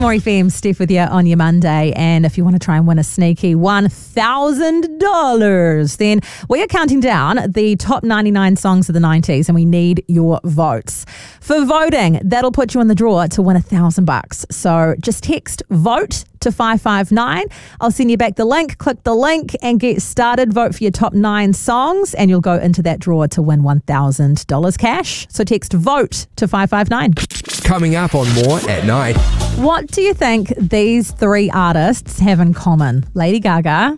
More FM, Steph with you on your Monday. And if you want to try and win a sneaky $1,000, then we are counting down the top 99 songs of the 90s and we need your votes. For voting, that'll put you in the draw to win $1,000. So just text VOTE to 559. I'll send you back the link. Click the link and get started. Vote for your top 9 songs and you'll go into that draw to win $1,000 cash. So text VOTE to 559. Coming up on More at Night. What do you think these 3 artists have in common? Lady Gaga,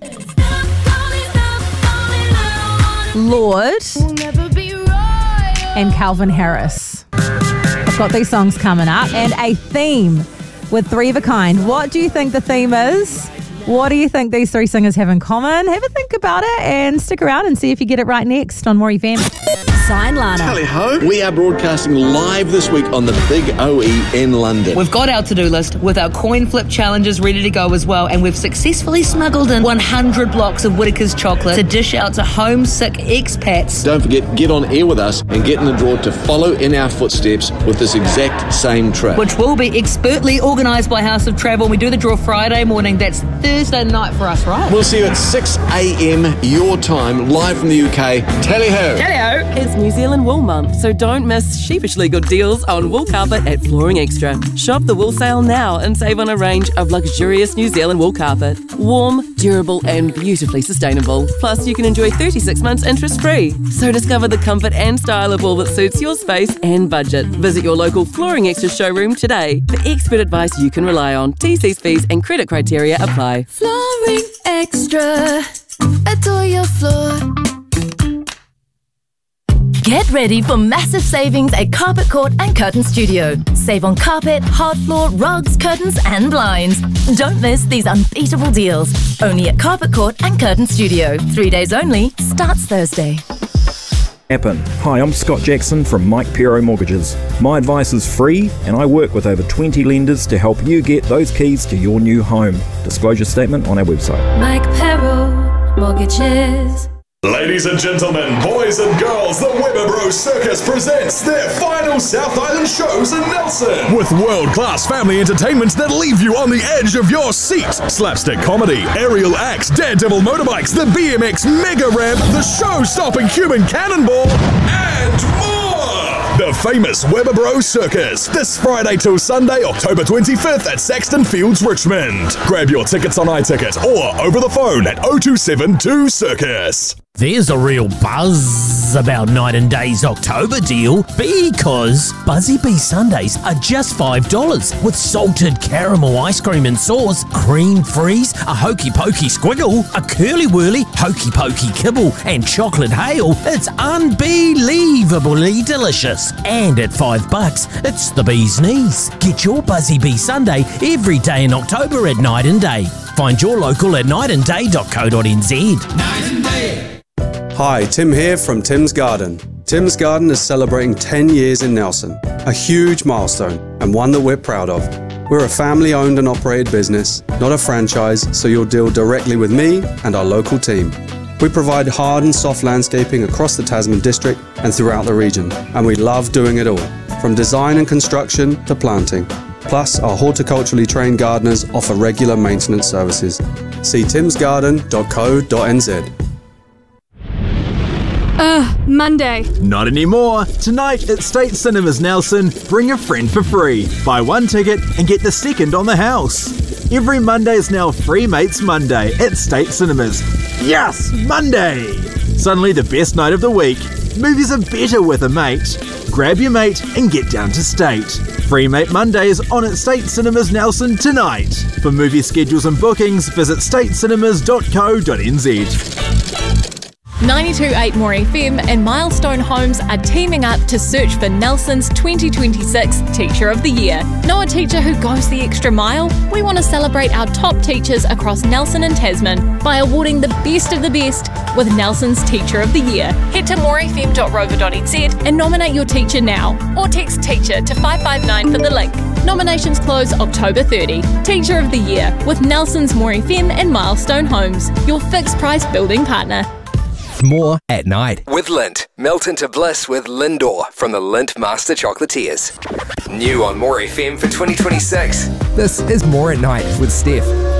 Lorde, and Calvin Harris. I've got these songs coming up and a theme with 3 of a kind. What do you think the theme is? What do you think these 3 singers have in common? Have a think about it and stick around and see if you get it right next on More FM. Sign Lana. Tally ho. We are broadcasting live this week on the Big OE in London. We've got our to-do list with our coin flip challenges ready to go as well, and we've successfully smuggled in 100 blocks of Whittaker's chocolate to dish out to homesick expats. Don't forget, get on air with us and get in the draw to follow in our footsteps with this exact same trip. Which will be expertly organised by House of Travel. We do the draw Friday morning. That's Thursday night for us, right? We'll see you at 6 a.m. your time, live from the UK. Tally ho. Tally ho. It's New Zealand Wool Month, so don't miss sheepishly good deals on wool carpet at Flooring Extra. Shop the wool sale now and save on a range of luxurious New Zealand wool carpet. Warm, durable and beautifully sustainable. Plus, you can enjoy 36 months interest-free. So discover the comfort and style of wool that suits your space and budget. Visit your local Flooring Extra showroom today for expert advice you can rely on. TC's fees and credit criteria apply. Flooring Extra. Adore your floor. Get ready for massive savings at Carpet Court and Curtain Studio. Save on carpet, hard floor, rugs, curtains and blinds. Don't miss these unbeatable deals. Only at Carpet Court and Curtain Studio. 3 days only. Starts Thursday. Hi, I'm Scott Jackson from Mike Pero Mortgages. My advice is free and I work with over 20 lenders to help you get those keys to your new home. Disclosure statement on our website. Mike Pero Mortgages. Ladies and gentlemen, boys and girls, the Weber Bros Circus presents their final South Island shows in Nelson. With world-class family entertainment that leave you on the edge of your seat. Slapstick comedy, aerial acts, daredevil motorbikes, the BMX mega ramp, the show-stopping human cannonball, and more! The famous Weber Bros Circus, this Friday till Sunday, October 25th at Saxton Fields, Richmond. Grab your tickets on iTicket or over the phone at 0272 Circus. There's a real buzz about Night and Day's October deal because Buzzy Bee Sundays are just $5 with salted caramel ice cream and sauce, cream freeze, a hokey pokey squiggle, a curly whirly hokey pokey kibble and chocolate hail. It's unbelievably delicious. And at $5, it's the bee's knees. Get your Buzzy Bee Sunday every day in October at Night and Day. Find your local at nightandday.co.nz. Night and Day. Hi, Tim here from Tim's Garden. Tim's Garden is celebrating 10 years in Nelson, a huge milestone and one that we're proud of. We're a family-owned and operated business, not a franchise, so you'll deal directly with me and our local team. We provide hard and soft landscaping across the Tasman district and throughout the region, and we love doing it all, from design and construction to planting. Plus, our horticulturally trained gardeners offer regular maintenance services. See timsgarden.co.nz. Monday. Not anymore. Tonight at State Cinemas Nelson, bring a friend for free. Buy one ticket and get the second on the house. Every Monday is now Free Mates Monday at State Cinemas. Yes, Monday! Suddenly the best night of the week. Movies are better with a mate. Grab your mate and get down to State. Free Mate Monday is on at State Cinemas Nelson tonight. For movie schedules and bookings, visit statecinemas.co.nz. 92.8 More FM and Milestone Homes are teaming up to search for Nelson's 2026 Teacher of the Year. Know a teacher who goes the extra mile? We want to celebrate our top teachers across Nelson and Tasman by awarding the best of the best with Nelson's Teacher of the Year. Head to morefm.rover.nz and nominate your teacher now, or text teacher to 559 for the link. Nominations close October 30. Teacher of the Year with Nelson's More FM and Milestone Homes, your fixed price building partner. That's more at night. With Lindt, melt into bliss with Lindor from the Lindt Master Chocolatiers. New on More FM for 2026. This is More at Night with Steph.